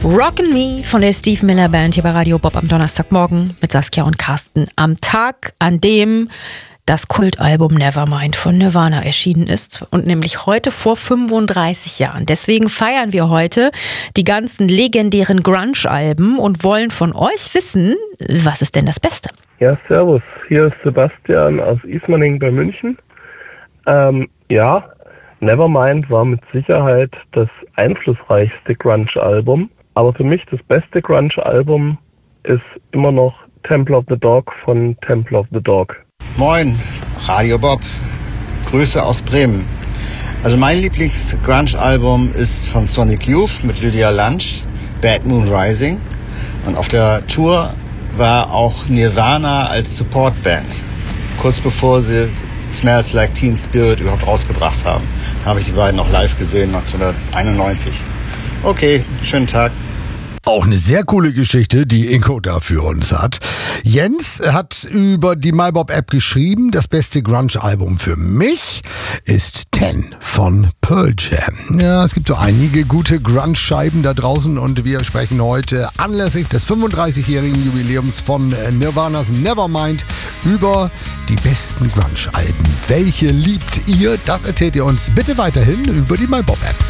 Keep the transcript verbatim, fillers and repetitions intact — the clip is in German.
Rockin' Me von der Steve Miller Band hier bei Radio Bob am Donnerstagmorgen mit Saskia und Carsten. Am Tag, an dem das Kultalbum Nevermind von Nirvana erschienen ist und nämlich heute vor fünfunddreißig Jahren. Deswegen feiern wir heute die ganzen legendären Grunge-Alben und wollen von euch wissen, was ist denn das Beste? Ja, servus. Hier ist Sebastian aus Ismaning bei München. Ähm, ja, Nevermind war mit Sicherheit das einflussreichste Grunge-Album. Aber für mich das beste Grunge-Album ist immer noch Temple of the Dog von Temple of the Dog. Moin, Radio Bob. Grüße aus Bremen. Also mein Lieblings-Grunge-Album ist von Sonic Youth mit Lydia Lunch, Bad Moon Rising. Und auf der Tour war auch Nirvana als Supportband. Kurz bevor sie Smells Like Teen Spirit überhaupt rausgebracht haben. Da habe ich die beiden noch live gesehen, neunzehnhunderteinundneunzig. Okay, schönen Tag. Auch eine sehr coole Geschichte, die Ingo da für uns hat. Jens hat über die MyBob-App geschrieben, das beste Grunge-Album für mich ist Ten von Pearl Jam. Ja, es gibt so einige gute Grunge-Scheiben da draußen und wir sprechen heute anlässlich des fünfunddreißigjährigen Jubiläums von Nirvanas Nevermind über die besten Grunge-Alben. Welche liebt ihr? Das erzählt ihr uns bitte weiterhin über die MyBob-App.